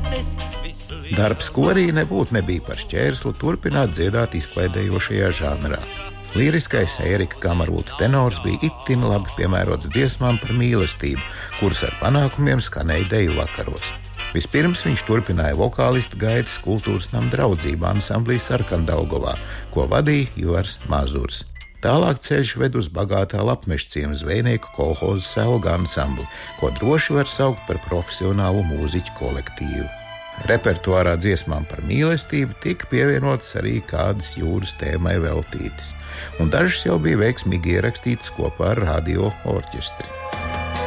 Darbs korī nebija par šķērsli turpināt dziedāt izklaidējošajā žanrā. Līriskais Ērika Kamarūta tenors bija itin labi piemērots dziesmām par mīlestību, kuras ar panākumiem skanēja deju vakaros. Vispirms viņš turpināja vokālistu gaitas kultūras nama Draudzība ansamblī Sarkandaugovā, ko vadīja Ivars Mazurs. Tālāk ceļš ved uz bagātā Lapmešciema zvejnieku kolhoza Selga ansambli, ko droši var saukt par profesionālu mūziķu kolektīvu. Repertuārā dziesmām par mīlestību tika pievienotas arī kādas jūras tēmai veltītas, un dažas jau bija veiksmīgi ierakstītas kopā ar radio orķestri.